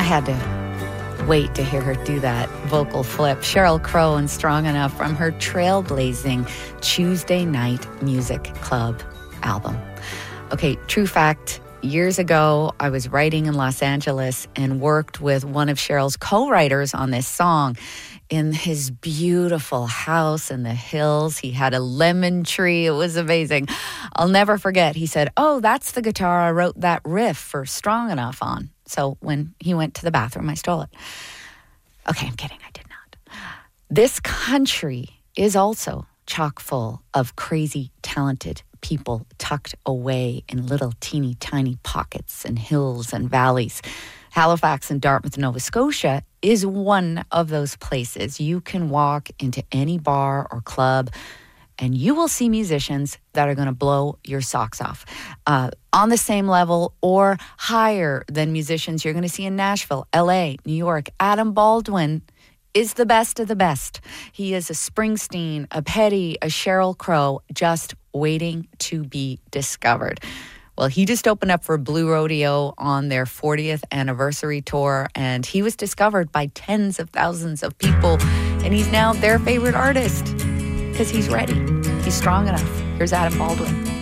had to wait to hear her do that vocal flip. Sheryl Crow and Strong Enough from her trailblazing Tuesday Night Music Club album. Okay, true fact. Years ago, I was writing in Los Angeles and worked with one of Sheryl's co-writers on this song. In his beautiful house in the hills, he had a lemon tree. It was amazing. I'll never forget. He said, "Oh, that's the guitar I wrote that riff for Strong Enough on." So when he went to the bathroom, I stole it. Okay, I'm kidding. I did not. This country is also chock full of crazy, talented people tucked away in little teeny tiny pockets and hills and valleys. Halifax and Dartmouth, Nova Scotia is one of those places. You can walk into any bar or club and you will see musicians that are going to blow your socks off. On the same level or higher than musicians you're going to see in Nashville, LA, New York. Adam Baldwin is the best of the best. He is a Springsteen, a Petty, a Sheryl Crow, just waiting to be discovered. Well, he just opened up for Blue Rodeo on their 40th anniversary tour, and he was discovered by tens of thousands of people, and he's now their favorite artist because he's ready. He's strong enough. Here's Adam Baldwin.